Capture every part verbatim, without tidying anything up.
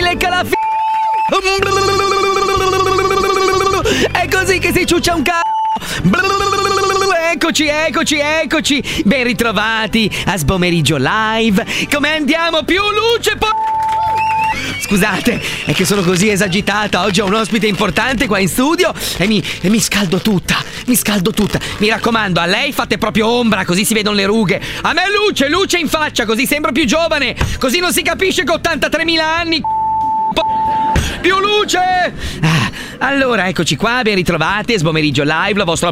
lecca la f***. È così che si ciuccia un c***o. Eccoci, eccoci, eccoci. Ben ritrovati a Sbomeriggio Live. Come andiamo? Più luce, po- Scusate, è che sono così esagitata. Oggi ho un ospite importante qua in studio e mi, e mi scaldo tutta, mi scaldo tutta. Mi raccomando, a lei fate proprio ombra, così si vedono le rughe. A me luce, luce in faccia, così sembro più giovane. Così non si capisce che ho ottantatremila anni. Più luce! Ah, allora, eccoci qua, ben ritrovati a Sbomeriggio Live, la vostra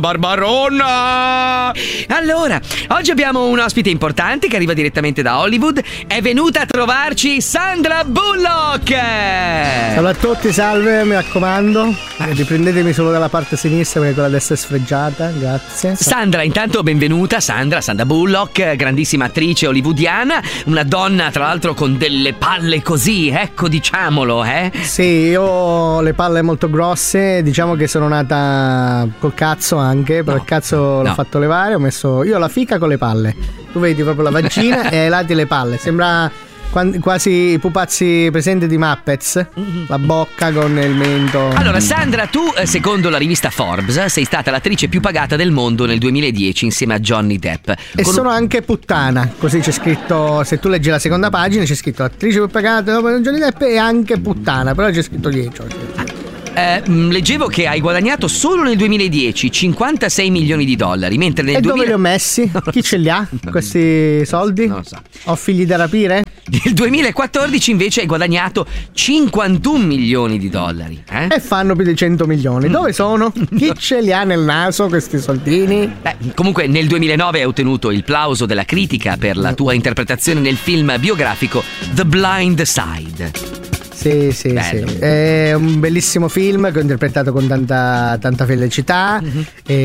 Barbaronna! Allora, oggi abbiamo un ospite importante che arriva direttamente da Hollywood. È venuta a trovarci Sandra Bullock! Salve a tutti, salve, mi raccomando. Riprendetemi solo dalla parte sinistra perché quella destra è sfregiata, grazie. Sandra, intanto benvenuta, Sandra, Sandra Bullock, grandissima attrice hollywoodiana, una donna tra l'altro con delle palle così, ecco, diciamolo, eh? Sì, io ho le palle molto grosse, diciamo che sono nata col cazzo anche, però no, il cazzo l'ho no. fatto levare, ho messo io ho la fica con le palle. Tu vedi proprio la vagina e ai lati le palle, sembra quasi i pupazzi presenti di Muppets, la bocca con il mento. Allora Sandra, tu secondo la rivista Forbes sei stata l'attrice più pagata del mondo nel duemiladieci insieme a Johnny Depp. E con... sono anche puttana, così c'è scritto, se tu leggi la seconda pagina c'è scritto attrice più pagata dopo Johnny Depp e anche puttana, però c'è scritto dietro. Eh, leggevo che hai guadagnato solo nel duemiladieci cinquantasei milioni di dollari, mentre nel e duemila... dove li ho messi? Chi ce li ha questi soldi? Non lo so. Ho figli da rapire? Nel duemilaquattordici invece hai guadagnato cinquantuno milioni di dollari, eh? E fanno più di cento milioni. Dove sono? Chi ce li ha nel naso questi soldini? Beh, comunque nel duemilanove hai ottenuto il plauso della critica per la tua interpretazione nel film biografico The Blind Side. Sì, sì, Bello. sì. È un bellissimo film che ho interpretato con tanta, tanta felicità. Mm-hmm.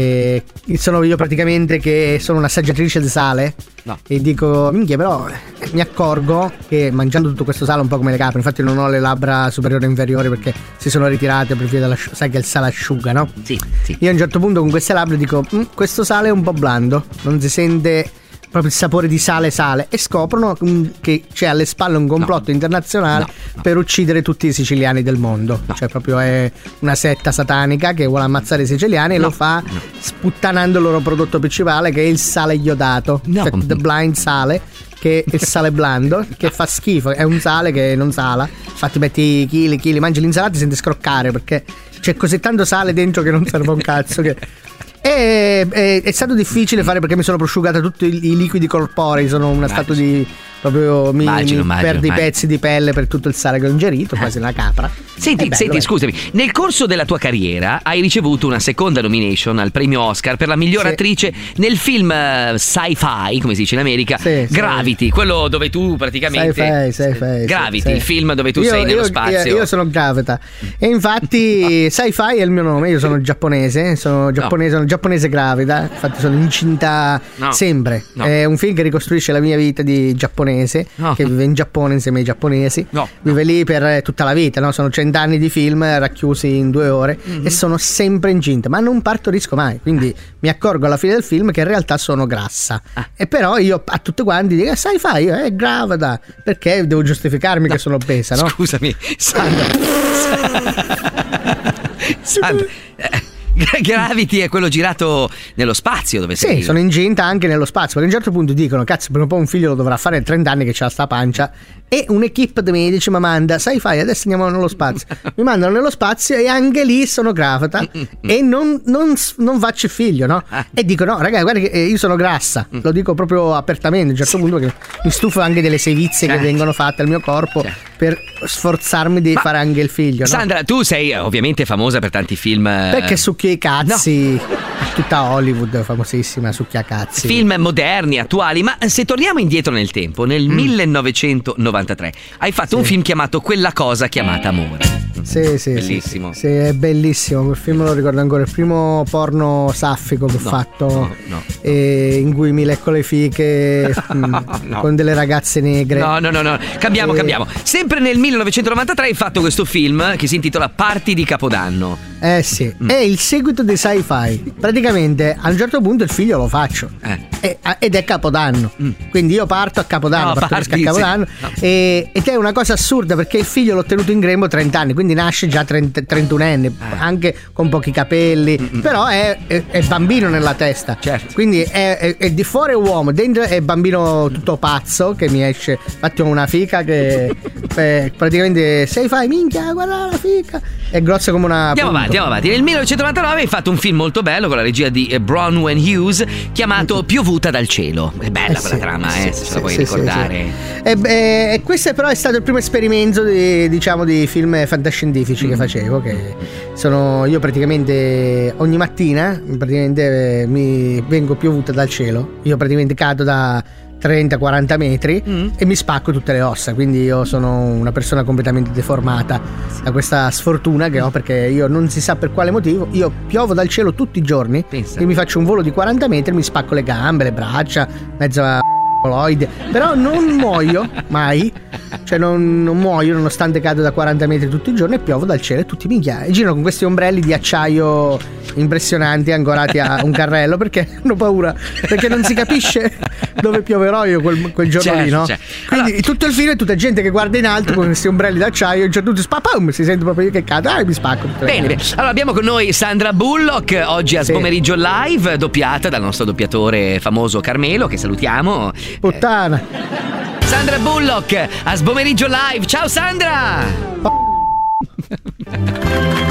E sono io praticamente che sono un'assaggiatrice di sale. No. E dico, minchia, però mi accorgo che mangiando tutto questo sale un po' come le capre, infatti non ho le labbra superiori e inferiori perché si sono ritirate per via della, sai che il sale asciuga, no? Sì, sì. Io a un certo punto con queste labbra dico, questo sale è un po' blando, non si sente proprio il sapore di sale sale, e scoprono che c'è alle spalle un complotto no. internazionale no, no. per uccidere tutti i siciliani del mondo. No. Cioè proprio è una setta satanica che vuole ammazzare i siciliani no. e lo fa no. sputtanando il loro prodotto principale, che è il sale iodato, no. cioè The Blind Sale, che è il sale blando, che fa schifo, è un sale che non sala. Infatti metti chili chili, mangi l'insalata e ti senti scroccare perché c'è così tanto sale dentro che non serve un cazzo che... E, è, è stato difficile fare perché mi sono prosciugata tutti i, i liquidi corporei, sono una statua di proprio mi, immagino, mi immagino, perdi immagino. pezzi di pelle per tutto il sale che ho ingerito, quasi una capra. Senti, bello, senti scusami, nel corso della tua carriera hai ricevuto una seconda nomination al premio Oscar per la miglior sì. attrice nel film uh, sci-fi, come si dice in America, sì, Gravity, sì. quello dove tu praticamente sci-fi, sci-fi, Gravity, sì. il film dove tu io, sei nello io, spazio. Io sono Gravita e infatti sci-fi è il mio nome, io sono giapponese, sono giapponese, no. sono giapponese Gravita, infatti sono incinta no. sempre. No. È un film che ricostruisce la mia vita di giapponese, no. che vive in Giappone insieme ai giapponesi, no. vive lì per tutta la vita, no? Sono cent'anni di film racchiusi in due ore mm-hmm. e sono sempre incinta, ma non partorisco mai, quindi ah. mi accorgo alla fine del film che in realtà sono grassa ah. e però io a tutti quanti dico sai fai, è eh, Gravita, perché devo giustificarmi no. che sono obesa, no? Scusami Sandra Sandra Gravity è quello girato nello spazio dove sei. Sì, sono incinta anche nello spazio, perché a un certo punto dicono cazzo prima o poi un figlio lo dovrà fare, trenta anni che c'ha sta pancia, e un'equipe di medici mi manda sai fai adesso andiamo nello spazio mi mandano nello spazio e anche lì sono Gravita e non, non, non faccio il figlio, no? E dico no ragazzi guarda che io sono grassa, lo dico proprio apertamente a un certo punto perché mi stufo anche delle sevizie che vengono fatte al mio corpo per sforzarmi di Ma, fare anche il figlio, no? Sandra, tu sei ovviamente famosa per tanti film perché succhia i cazzi no. tutta Hollywood famosissima succhia cazzi, film moderni, attuali. Ma se torniamo indietro nel tempo, nel mm. millenovecentonovantatré hai fatto sì. un film chiamato Quella cosa chiamata amore. Sì, sì, bellissimo. Sì, sì, è bellissimo. Quel film lo ricordo ancora. Il primo porno saffico che ho no, fatto, no, no. E in cui mi lecco le fiche no, no. con delle ragazze negre. No, no, no, no. Cambiamo, e... cambiamo. Sempre nel millenovecentonovantatré hai fatto questo film che si intitola Party di Capodanno. Eh sì, Mm. è il seguito dei sci-fi. Praticamente a un certo punto il figlio lo faccio. Eh. E- ed è Capodanno. Mm. Quindi io parto a Capodanno, No, partorisco parti, a Capodanno. sì. No. E, ed è una cosa assurda perché il figlio l'ho tenuto in grembo trenta anni, quindi nasce già trenta, trentunenne, Eh. anche con pochi capelli. Mm-mm. Però è, è- è bambino nella testa. Certo. Quindi è, è- è di fuori è uomo, dentro è bambino tutto pazzo che mi esce. Infatti ho una fica che eh, praticamente sei fai minchia, guarda la fica. È grossa come una. Andiamo punto. avanti, andiamo avanti. Nel millenovecentonovantanove hai fatto un film molto bello con la regia di eh, Bronwyn Hughes chiamato Piovuta dal cielo. È bella Eh quella sì, trama, sì, eh, se ce sì, la puoi sì, ricordare. sì, sì. E, beh, e questo però è stato il primo esperimento di, diciamo, di film fantascientifici Mm. che facevo, che sono io praticamente ogni mattina praticamente eh, mi vengo piovuta dal cielo. Io praticamente cado da trenta quaranta metri Mm. e mi spacco tutte le ossa, quindi io sono una persona completamente deformata da questa sfortuna che ho, perché io non si sa per quale motivo io piovo dal cielo tutti i giorni. Pensa. Io mi faccio un volo di quaranta metri, mi spacco le gambe, le braccia, mezzo a coloide, però non muoio mai, cioè non, non muoio nonostante cado da quaranta metri tutti i giorni e piovo dal cielo e tutti mi chiamano e giro con questi ombrelli di acciaio impressionanti ancorati a un carrello perché hanno paura, perché non si capisce dove pioverò io quel, quel giorno Certo, lì, no? certo. Quindi Allora- tutto il film è tutta gente che guarda in alto con questi ombrelli d'acciaio e già tutti spapam, si sente proprio io che cado, ah, mi spacco tutte le Bene, bene. Allora abbiamo con noi Sandra Bullock, oggi a Sì. Sbomeriggio Live, doppiata dal nostro doppiatore famoso Carmelo, che salutiamo. puttana. Sandra Bullock a Sbomeriggio Live. Ciao Sandra!